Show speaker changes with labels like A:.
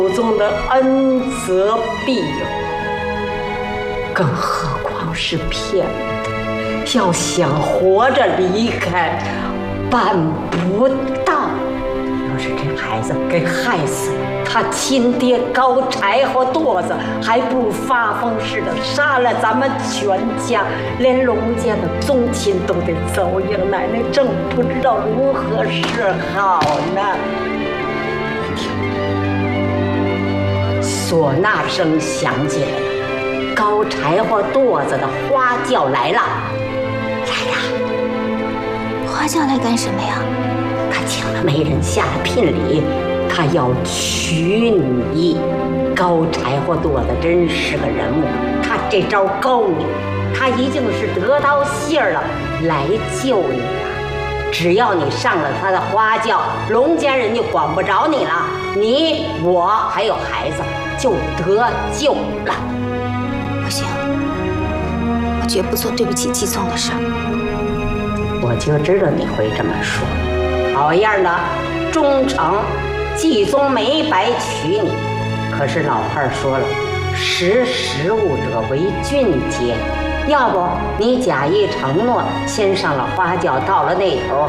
A: 祖宗的恩泽必有，更何况是骗的，要想活着离开，办不到。要是这孩子给害死了，他亲爹高柴火垛子还不如发疯似的杀了咱们全家，连龙家的宗亲都得遭殃。奶奶正不知道如何是好呢。唢呐声响起来了，高柴火垛子的花轿来了。来了，
B: 花轿来干什么呀？
A: 他请了媒人下了聘礼，他要娶你。高柴火垛子真是个人物，他这招高明，他一定是得到信儿了，来救你了。只要你上了他的花轿，龙家人就管不着你了，你我还有孩子就得救了。
B: 不行，我绝不做对不起季宗的事儿。
A: 我就知道你会这么说。好样的，忠诚，季宗没白娶你。可是老话说了，识时务者为俊杰。要不你假意承诺，先上了花轿，到了那头，